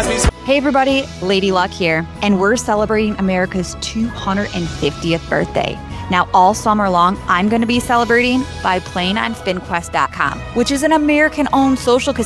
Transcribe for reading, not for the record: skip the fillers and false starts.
Hey everybody, Lady Luck here, and we're celebrating America's 250th birthday. Now, all summer long, I'm going to be celebrating by playing on SpinQuest.com, which is an American-owned social casino